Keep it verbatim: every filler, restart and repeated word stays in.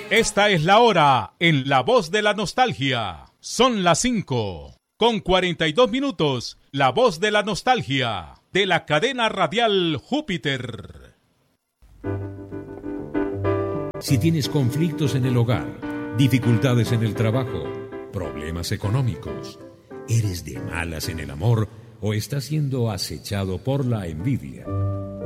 Esta es la hora en La Voz de la Nostalgia. Son las cinco con cuarenta y dos minutos. La Voz de la Nostalgia de la cadena radial Júpiter. Si tienes conflictos en el hogar, dificultades en el trabajo, problemas económicos, eres de malas en el amor o estás siendo acechado por la envidia,